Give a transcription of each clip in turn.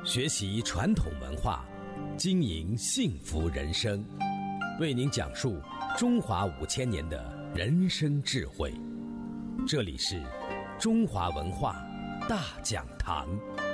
学习传统文化，经营幸福人生，为您讲述中华5000年的人生智慧。这里是中华文化大讲堂。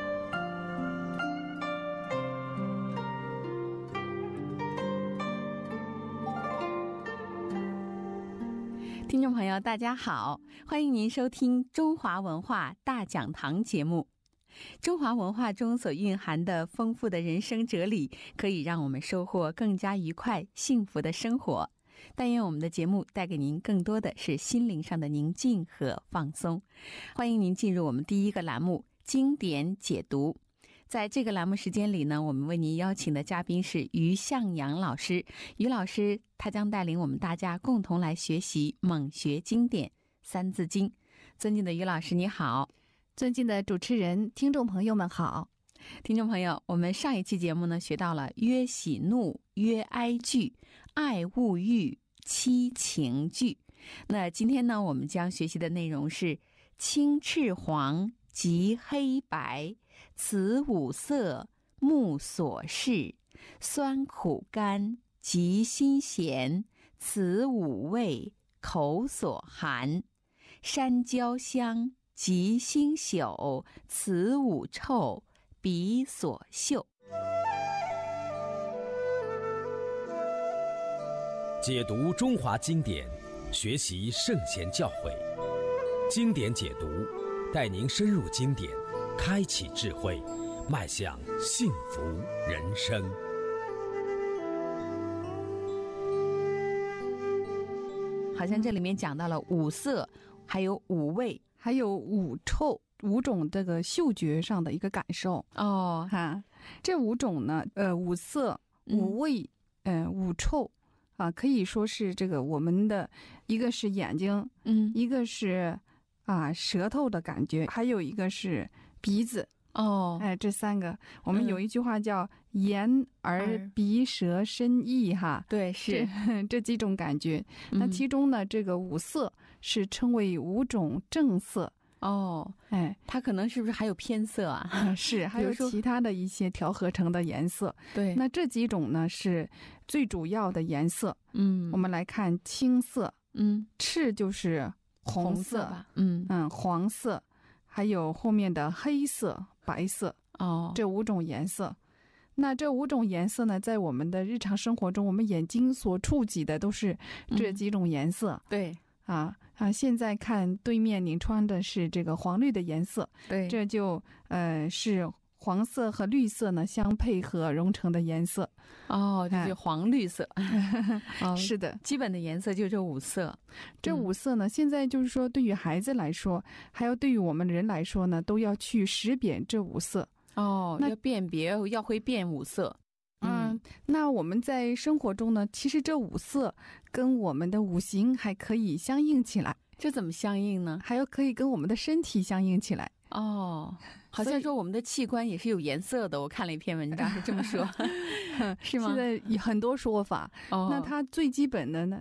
听众朋友大家好，欢迎您收听中华文化大讲堂节目。中华文化中所蕴含的丰富的人生哲理，可以让我们收获更加愉快幸福的生活。但愿我们的节目带给您更多的是心灵上的宁静和放松。欢迎您进入我们第一个栏目经典解读。在这个栏目时间里呢，我们为您邀请的嘉宾是于向阳老师。于老师他将带领我们大家共同来学习猛学经典三字经。尊敬的于老师你好。 尊敬的主持人，听众朋友们好。 听众朋友，我们上一期节目呢学到了曰喜怒曰哀惧，爱恶欲七情具。那今天呢我们将学习的内容是青赤黄及黑白，此五色目所视，酸苦甘及辛咸，此五味口所含，山椒香及辛朽，此五臭鼻所嗅。 解读中华经典，学习圣贤教诲，经典解读带您深入经典，开启智慧，迈向幸福人生。 好像这里面讲到了五色，还有五味， 还有五臭，五种这个嗅觉上的一个感受哦哈。这五种呢，五色、五味、五臭啊，可以说是这个我们的一个是眼睛，一个是舌头的感觉，还有一个是鼻子哦。 这三个，我们有一句话叫眼耳鼻舌身意哈。 对，是这几种感觉。那其中呢，这个五色是称为五种正色哦。它可能是不是还有偏色啊？ 是，还有其他的一些调和成的颜色。 对， 那这几种呢是最主要的颜色。我们来看青色，赤就是红色吧， 黄色，还有后面的黑色、白色哦， 这五种颜色。那这五种颜色呢，在我们的日常生活中，我们眼睛所触及的都是这几种颜色。 对现在看对面您穿的是这个黄绿的颜色， 对， 这就是黄色和绿色呢相配合融成的颜色。 哦，就是黄绿色。 是的， 基本的颜色就这五色。 这五色呢，现在就是说对于孩子来说，还有对于我们人来说呢，都要去识别这五色。那要辨别，要会辨五色。 那我们在生活中呢，其实这五色跟我们的五行还可以相应起来。 这怎么相应呢？ 还有可以跟我们的身体相应起来。 好像说我们的器官也是有颜色的，我看了一篇文章是这么说。是吗？ 现在有很多说法。那它最基本的呢，